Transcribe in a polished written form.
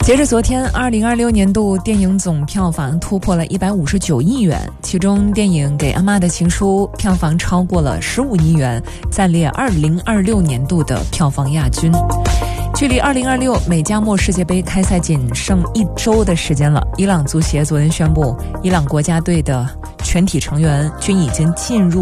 截至昨天，2026年度电影总票房突破了159亿元，其中电影《给阿妈的情书》票房超过了15亿元，暂列2026年度的票房亚军。距离2026美加墨世界杯开赛仅剩1周的时间了，伊朗足协昨天宣布，伊朗国家队的全体成员均已经进入